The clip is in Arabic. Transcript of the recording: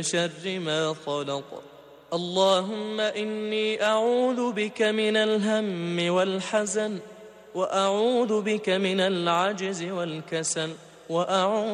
شر ما خلق. اللهم إني أعوذ بك من الهم والحزن، وأعوذ بك من العجز والكسل، وأعوذ